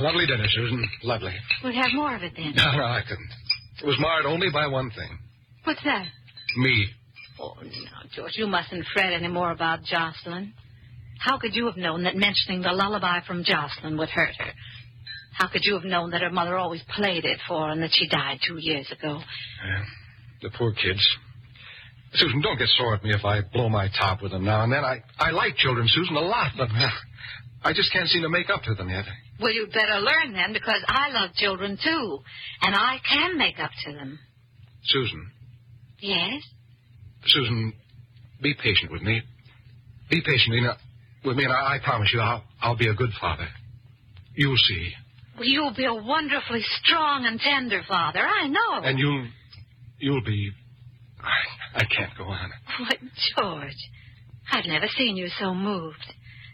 Lovely dinner, Susan. Lovely. We'll have more of it then. No, I couldn't. It was marred only by one thing. What's that? Me. Oh, no, George, you mustn't fret any more about Jocelyn. How could you have known that mentioning the lullaby from Jocelyn would hurt her? How could you have known that her mother always played it for her and that she died 2 years ago? Yeah, the poor kids. Susan, don't get sore at me if I blow my top with them now and then. I like children, Susan, a lot, but I just can't seem to make up to them yet. Well, you'd better learn then, because I love children, too. And I can make up to them. Susan. Yes? Susan, be patient with me. Be patient with me, and I promise you I'll be a good father. You'll see. Well, you'll be a wonderfully strong and tender father, I know. And you'll be... I can't go on. What, George? I've never seen you so moved.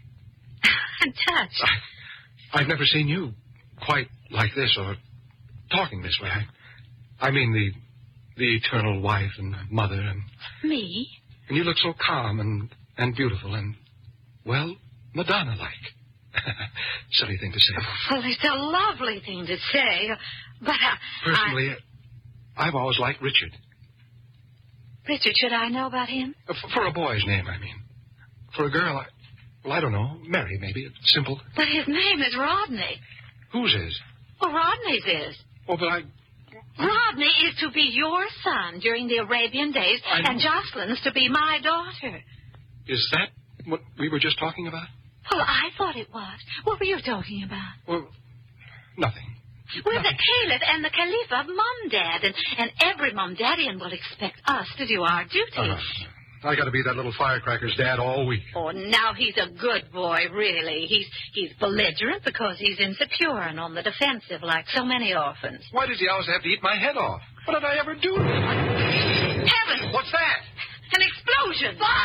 I'm touched. I've never seen you quite like this or talking this way. I mean the eternal wife and mother and... Me? And you look so calm and beautiful and, well, Madonna-like. Silly thing to say. Well, it's a lovely thing to say, but Personally, I've always liked Richard. Richard, should I know about him? For a boy's name, I mean. For a girl, I don't know. Mary, maybe. It's simple. But his name is Rodney. Whose is? Well, Rodney's is. Oh, but Rodney is to be your son during the Arabian days, and Jocelyn's to be my daughter. Is that what we were just talking about? Well, I thought it was. What were you talking about? Well, nothing. We're the Caliph and the Khalifa of Mum-Dad, and every Mum-Daddian will expect us to do our duty. I got to be that little firecracker's dad all week. Oh, now he's a good boy, really. He's belligerent because he's insecure and on the defensive like so many orphans. Why does he always have to eat my head off? What did I ever do? Heavens! What's that? An explosion! Fire!